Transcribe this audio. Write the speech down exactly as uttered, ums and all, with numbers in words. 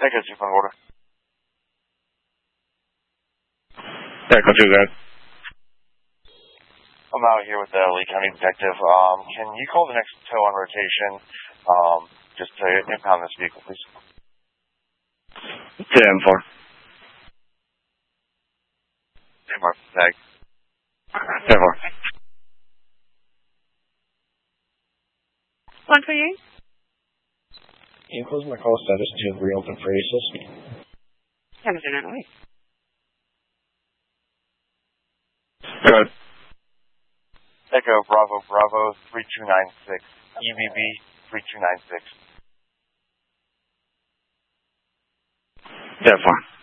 Echo two point order. Echo two, guys. I'm out here with the Lee County Detective. Um, can you call the next tow on rotation, um, just to impound this vehicle, please? ten four. ten four, tag. ten four. One for you. Can you close my call status to reopen for ACES? Haven't done it away. Good. Echo Bravo Bravo three two nine six. E V B three two nine six. ten four.